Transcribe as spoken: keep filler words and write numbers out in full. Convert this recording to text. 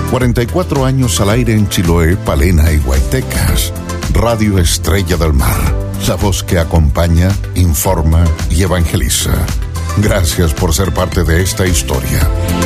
cuarenta y cuatro años al aire en Chiloé, Palena y Guaytecas. Radio Estrella del Mar, la voz que acompaña, informa y evangeliza. Gracias por ser parte de esta historia.